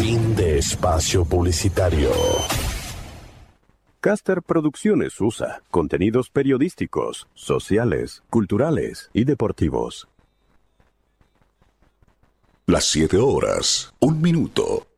Fin de espacio publicitario. Caster Producciones USA. Contenidos periodísticos, sociales, culturales y deportivos. Las 7 horas, 1 minuto.